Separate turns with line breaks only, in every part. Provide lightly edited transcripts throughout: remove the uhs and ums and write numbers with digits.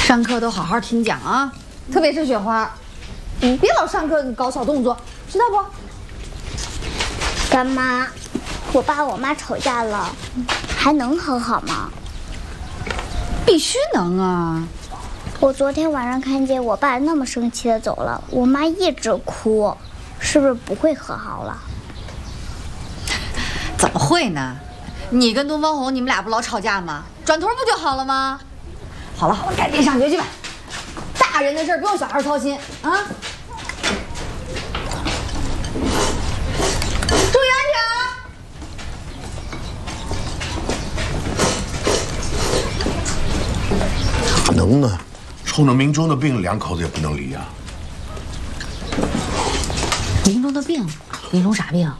上课都好好听讲啊，特别是雪花，你别老上课搞小动作，知道不？
干妈，我爸我妈吵架了，还能和好吗？
必须能啊！
我昨天晚上看见我爸那么生气的走了，我妈一直哭，是不是不会和好了？
怎么会呢？你跟东方红，你们俩不老吵架吗？转头不就好了吗？好了好了，赶紧上学去吧。大人的事不用小孩操心啊！注意安全啊！
哪能呢？冲着明忠的病，两口子也不能离啊。
明忠的病，明忠啥病？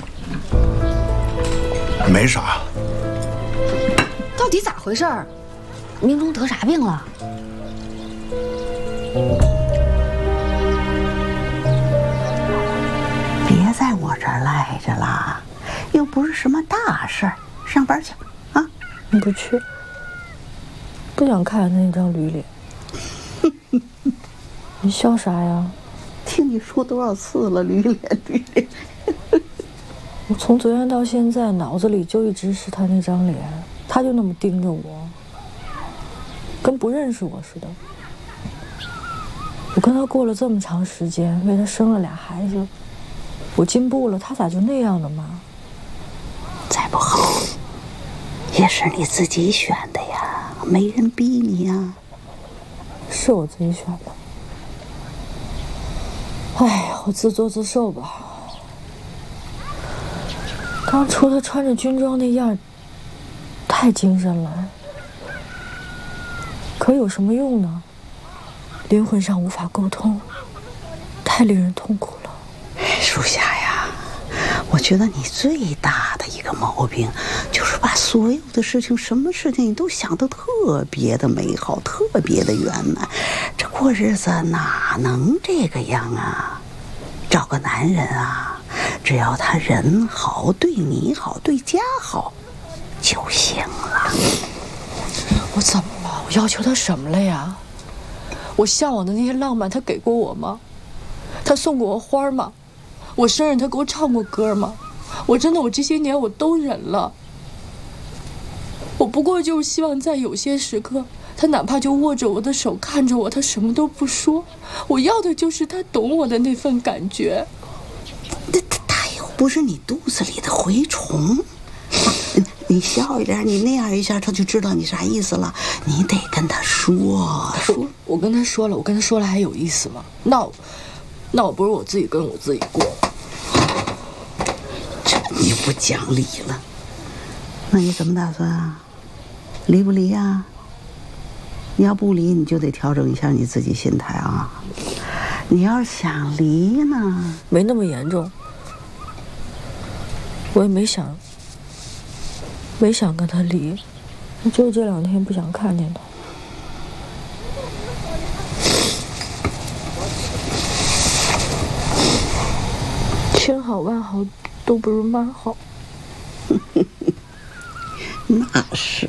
没啥。
到底咋回事？明忠得啥病了？
别在我这儿赖着啦，又不是什么大事儿，上班去啊！
你不去，不想看他那张驴脸。你笑啥呀？
听你说多少次了，驴脸驴脸。
我从昨天到现在，脑子里就一直是他那张脸，他就那么盯着我，跟不认识我似的。我跟他过了这么长时间，为他生了俩孩子，我进步了，他咋就那样了嘛？
再不好，也是你自己选的呀，没人逼你呀。
是我自己选的。哎呀，我自作自受吧。当初他穿着军装那样，太精神了。可有什么用呢？灵魂上无法沟通，太令人痛苦了。
属下呀，我觉得你最大的一个毛病，就是把所有的事情，什么事情你都想得特别的美好，特别的圆满。这过日子哪能这个样啊？找个男人啊，只要他人好，对你好，对家好就行了。
我怎么了？我要求他什么了呀？我向往的那些浪漫，他给过我吗？他送过我花吗？我生日他给我唱过歌吗？我这些年我都忍了。我不过就是希望在有些时刻，他哪怕就握着我的手，看着我，他什么都不说。我要的就是他懂我的那份感觉。
他又不是你肚子里的蛔虫。你笑一点，你那样一下，他就知道你啥意思了。你得跟他说。
我跟他说了，还有意思吗？那我不如我自己跟我自己过。
这你不讲理了。那你怎么打算啊？离不离呀？你要不离，你就得调整一下你自己心态啊。你要是想离呢，
没那么严重，我也没想跟他离，我就这2天不想看见他。千好万好都不如妈好。
那是。